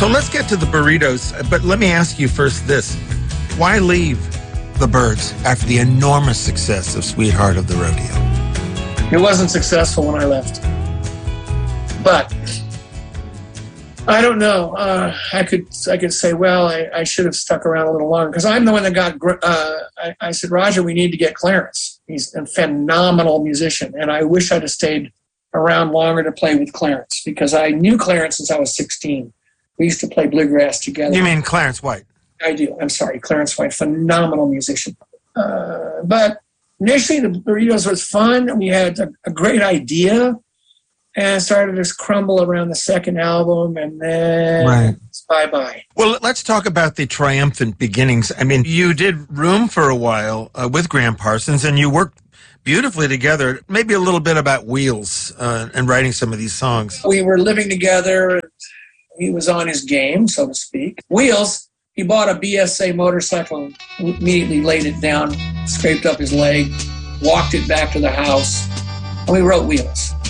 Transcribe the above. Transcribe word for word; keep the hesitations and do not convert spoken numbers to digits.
So let's get to the Burritos, but let me ask you first this. Why leave the Byrds after the enormous success of Sweetheart of the Rodeo? It wasn't successful when I left. But I don't know. Uh, I could I could say, well, I, I should have stuck around a little longer because I'm the one that got, uh, I, I said, Roger, we need to get Clarence. He's a phenomenal musician. And I wish I'd have stayed around longer to play with Clarence because I knew Clarence since I was sixteen. We used to play bluegrass together. You mean Clarence White? I do. I'm sorry. Clarence White, phenomenal musician. Uh, but initially, the Burritos was fun. We had a, a great idea. And it started to crumble around the second album, and then right. It's bye-bye. Well, let's talk about the triumphant beginnings. I mean, you did Room for a while uh, with Gram Parsons, and you worked beautifully together. Maybe a little bit about Wheels uh, and writing some of these songs. We were living together. He was on his game, so to speak. Wheels, he bought a B S A motorcycle and immediately laid it down, scraped up his leg, walked it back to the house, and we wrote Wheels.